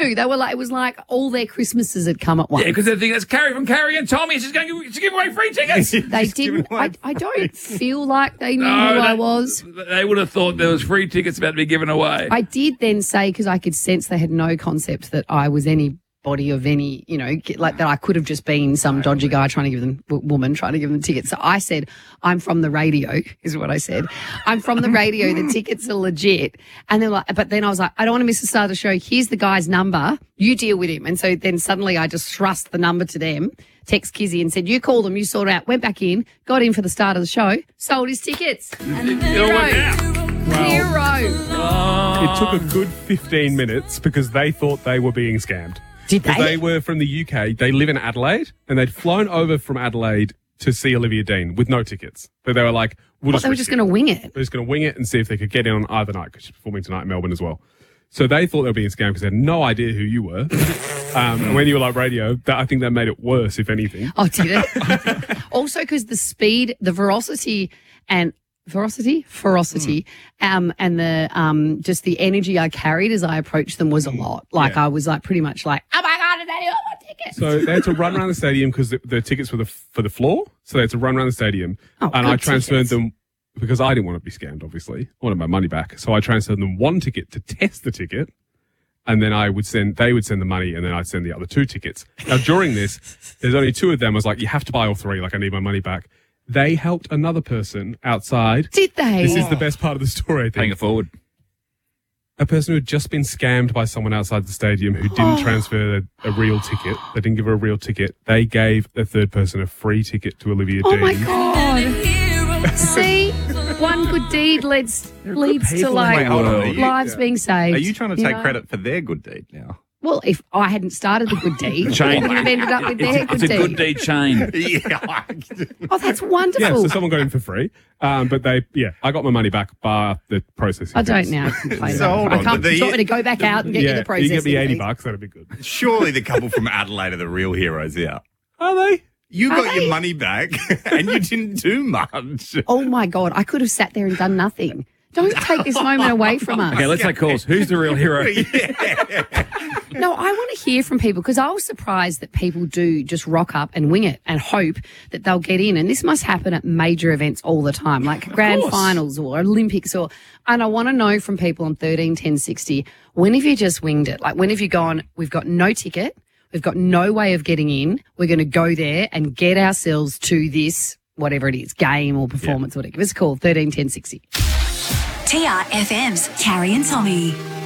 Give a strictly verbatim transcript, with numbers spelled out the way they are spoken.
knew. They were like, it was like all their Christmases had come at once. Yeah, because they think that's Carrie from Carrie and Tommy. She's going to give away free tickets. They didn't. I, I don't feel like they knew No, who they- I was. They would have thought there was free tickets about to be given away. I did then say, because I could sense they had no concept that I was anybody of any, you know, like that I could have just been some dodgy guy trying to give them, w- woman trying to give them tickets. So I said, I'm from the radio, is what I said. I'm from the radio. The tickets are legit. And they're like, but then I was like, I don't want to miss the start of the show. Here's the guy's number. You deal with him. And so then suddenly I just thrust the number to them, text Kizzy and said, you call them, you sort it out, went back in, got in for the start of the show, sold his tickets. And It all worked out. Zero. It took a good fifteen minutes because they thought they were being scammed. Did Because they? they were from the U K. They live in Adelaide, and they'd flown over from Adelaide to see Olivia Dean with no tickets. But they were like, we'll What, just they were risk just it. going to wing it. They're just going to wing it and see if they could get in on either night because she's performing tonight in Melbourne as well. So they thought they were being scammed because they had no idea who you were. um, and when you were like radio, that, I think that made it worse, if anything. Oh, did it? Also, because the speed, the veracity and veracity, ferocity, um, and the um, just the energy I carried as I approached them was a lot. Like Yeah. I was like pretty much like, oh my god, they want my tickets. So they had to run around the stadium because the, the tickets were the, for the floor. So they had to run around the stadium. Oh, and good I transferred tickets. them because I didn't want to be scammed, obviously. I wanted my money back. So I transferred them one ticket to test the ticket. And then I would send, they would send the money and then I'd send the other two tickets. Now, during this, there's only two of them. I was like, you have to buy all three. Like, I need my money back. They helped another person outside. Did they? This is the best part of the story, I Paying think. it forward. A person who had just been scammed by someone outside the stadium who didn't transfer a, a real ticket. They didn't give her a real ticket. They gave the third person a free ticket to Olivia Oh Dean. my god! See, one good deed leads leads to people in like my world. Are you- lives being saved. Are you trying to take know? credit for their good deed now? Well, if I hadn't started the good deed, Chain. I would have ended up with their It's, good it's a deed. good deed chain. Yeah. Oh, that's Yeah, wonderful. so someone got in for free. Um, but they, yeah, I got my money back by the processing. I don't fees. now complain. So hold I on, can't. but the- do you want me to go back out and get you Yeah, the you processing get me eighty fees? bucks, that'd be good. Surely the couple from Adelaide are the real heroes here. Are they? You Are got they? your money back and you didn't do much. Oh my god! I could have sat there and done nothing. Don't take this moment away from us. Okay, let's take calls. Who's the real hero? No, I want to hear from people because I was surprised that people do just rock up and wing it and hope that they'll get in. And this must happen at major events all the time, like grand finals or Olympics. Or, and I want to know from people on thirteen ten sixty, when have you just winged it? Like when have you gone, we've got no ticket, we've got no way of getting in, we're going to go there and get ourselves to this, whatever it is, game or performance or whatever. Give us a call, thirteen ten sixty. T R F M's Carrie and Tommy.